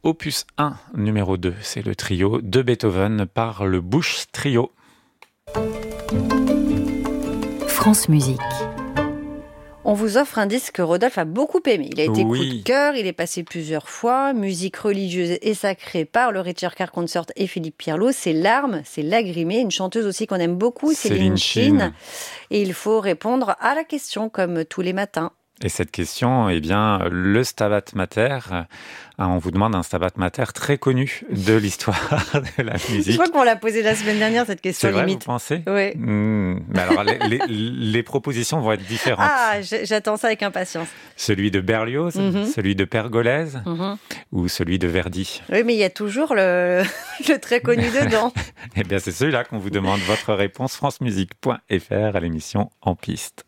opus 1, numéro 2. C'est le trio de Beethoven par le Busch Trio. France Musique. On vous offre un disque que Rodolphe a beaucoup aimé. Il a été coup de cœur, il est passé plusieurs fois. Musique religieuse et sacrée par le Richard Carr Consort et Philippe Pierlot. C'est Larmes, c'est Lagrimé. Une chanteuse aussi qu'on aime beaucoup, Céline Shin. Et il faut répondre à la question comme tous les matins. Et cette question, eh bien, le Stabat Mater. On vous demande un Stabat Mater très connu de l'histoire de la musique. Je crois qu'on l'a posé la semaine dernière, cette question. C'est vrai, limite. Vous pensez ? Oui. Mais alors, les propositions vont être différentes. Ah, j'attends ça avec impatience. Celui de Berlioz, celui de Pergolèse ou celui de Verdi. Oui, mais il y a toujours le très connu dedans. Eh bien, c'est celui-là qu'on vous demande votre réponse. francemusique.fr à l'émission En Piste.